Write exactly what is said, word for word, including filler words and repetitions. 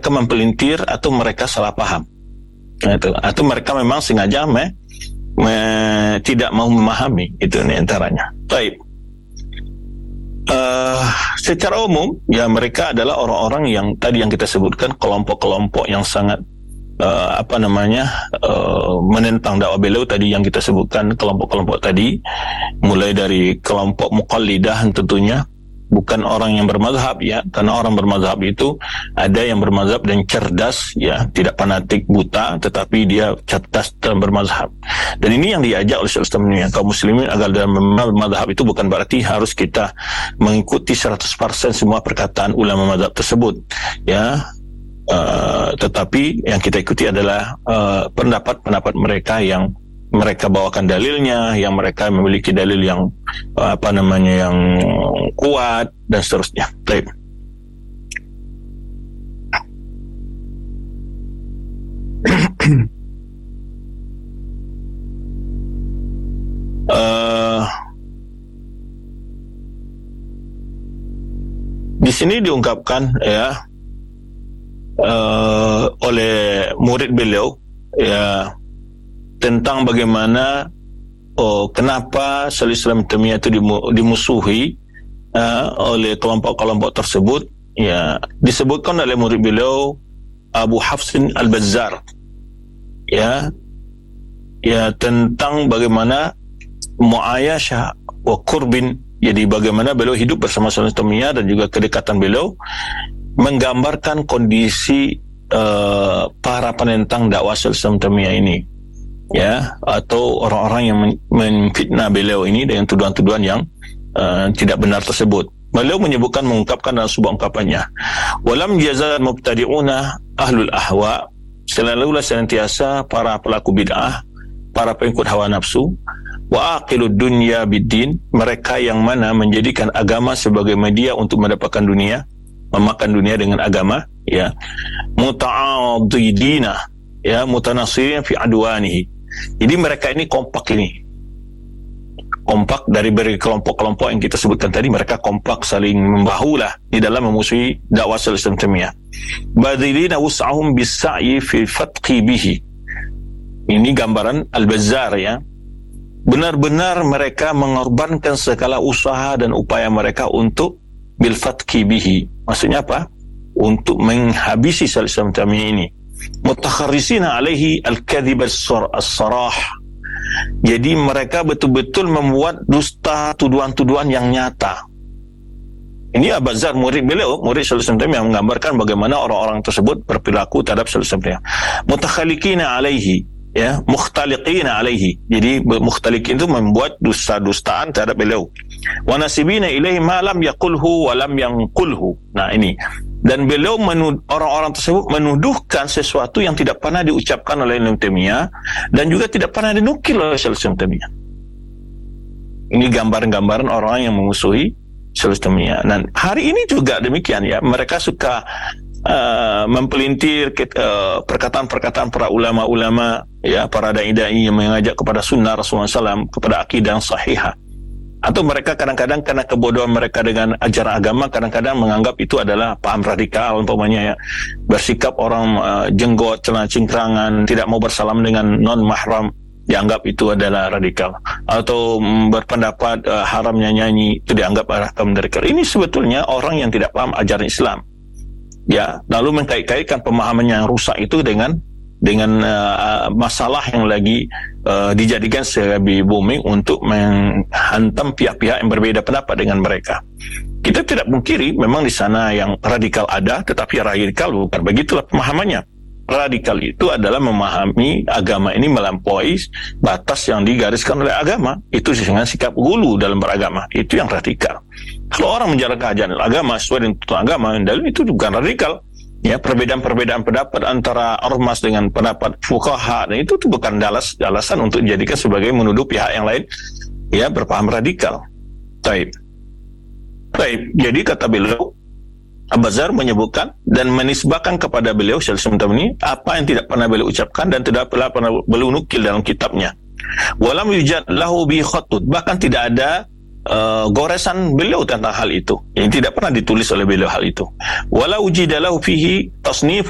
mereka mempelintir atau mereka salah paham. Nah, itu. Atau mereka memang sengaja me, me, tidak mau memahami. Itu ini antaranya. Baik. Uh, secara umum, ya mereka adalah orang-orang yang tadi yang kita sebutkan, kelompok-kelompok yang sangat Uh, apa namanya uh, menentang dakwah beliau tadi yang kita sebutkan, kelompok-kelompok tadi, mulai dari kelompok muqallidah tentunya, bukan orang yang bermazhab ya, karena orang bermazhab itu ada yang bermazhab dan cerdas ya, tidak fanatik buta, tetapi dia cerdas dalam bermazhab. Dan ini yang diajak oleh Islam kaum muslimin agar dalam bermazhab itu bukan berarti harus kita mengikuti seratus persen semua perkataan ulama mazhab tersebut ya. Uh, tetapi yang kita ikuti adalah uh, pendapat-pendapat mereka yang mereka bawakan dalilnya, yang mereka memiliki dalil yang uh, apa namanya yang kuat dan seterusnya. Baik. uh, di sini diungkapkan ya, Uh, oleh murid beliau ya, tentang bagaimana oh, kenapa Syaikhul Islam Taimiyah itu dimusuhi uh, oleh kelompok-kelompok tersebut ya. Disebutkan oleh murid beliau Abu Hafsin Al-Bazzar ya, ya tentang bagaimana mu'ayasyah wa qurbin, jadi bagaimana beliau hidup bersama Syaikhul Islam Taimiyah dan juga kedekatan beliau, menggambarkan kondisi uh, para penentang dakwah Syaikhul Islam Taimiyah ini ya, atau orang-orang yang memfitnah beliau ini dengan tuduhan-tuduhan yang uh, tidak benar tersebut. Beliau menyebutkan, mengungkapkan dalam sebuah ungkapannya, walam jazal mubtadi'una ahlul ahwa, selalulah senantiasa para pelaku bid'ah, para pengikut hawa nafsu, wa aqilud dunya biddin, mereka yang mana menjadikan agama sebagai media untuk mendapatkan dunia, memakan dunia dengan agama ya, muta'adidina ya, mutanasirin fi adwanihi. Jadi mereka ini kompak, ini kompak dari kelompok-kelompok yang kita sebutkan tadi, mereka kompak saling membahulah di dalam memusuhi dakwah Syaikhul Islam Taimiyah. Badilina wus'ahum bis-sa'i fi fatqi bihi. Ini gambaran Al-Bazzar ya. Benar-benar mereka mengorbankan segala usaha dan upaya mereka untuk bil fatqi bihi. Maksudnya apa? Untuk menghabisi Syaikhul Islam Taimiyah ini. Mutakharrisina alaihi al-kadhib as-sarah. Jadi mereka betul-betul membuat dusta, tuduhan-tuduhan yang nyata. Ini Al-Bazzar, murid beliau, murid Syaikhul Islam Taimiyah, menggambarkan bagaimana orang-orang tersebut berperilaku terhadap Syaikhul Islam Taimiyah. Mutakhalliqina alaihi ya, mukhtaliqina alaihi. Jadi mukhtaliqin itu membuat dusta-dustaan terhadap beliau. Wa nasibina ilaihi ma lam yaqulhu wa lam yanqulhu. Nah ini, dan beliau menud, orang-orang tersebut menuduhkan sesuatu yang tidak pernah diucapkan oleh Ibnu Taimiyah dan juga tidak pernah dinukil oleh Syaikhul Taimiyah. Ini gambaran-gambaran orang yang memusuhi Syaikhul Taimiyah. Dan hari ini juga demikian ya, mereka suka Uh, mempelintir uh, perkataan-perkataan para ulama-ulama ya, para dai-dai yang mengajak kepada sunnah Rasulullah shallallahu alaihi wasallam, kepada akidah yang sahihah. Atau mereka kadang-kadang karena kebodohan mereka dengan ajaran agama, kadang-kadang menganggap itu adalah paham radikal, umpamanya ya, bersikap orang uh, jenggot, celana cingkrangan, tidak mau bersalam dengan non-mahram, dianggap itu adalah radikal. Atau um, berpendapat uh, haramnya nyanyi, itu dianggap radikal. Ini sebetulnya orang yang tidak paham ajaran Islam ya, lalu mengkait-kaitkan pemahamannya yang rusak itu dengan dengan uh, masalah yang lagi uh, dijadikan sebagai booming untuk menghantam pihak-pihak yang berbeda pendapat dengan mereka. Kita tidak mungkiri memang di sana yang radikal ada, tetapi radikal bukan begitulah pemahamannya. Radikal itu adalah memahami agama ini melampaui batas yang digariskan oleh agama. Itu dengan sikap gulu dalam beragama. Itu yang radikal. Kalau orang menjalankan ajaran agama sesuai dengan tuntunan agama, dalil itu bukan radikal. Ya, perbedaan-perbedaan pendapat antara ormas dengan pendapat fuqaha, dan itu tuh bukan dalas, alasan untuk dijadikan sebagai menuduh pihak yang lain ya berpaham radikal. Taib. Taib. Jadi kata beliau, Al-Bazzar menyebutkan dan menisbahkan kepada beliau Syaikhul Islam Taimiyah apa yang tidak pernah beliau ucapkan dan tidak pernah beliau nukil dalam kitabnya. Walam yujad lahu bi khatut, bahkan tidak ada uh, goresan beliau tentang hal itu. Yang tidak pernah ditulis oleh beliau hal itu. Wala ujida lahu fihi tasnif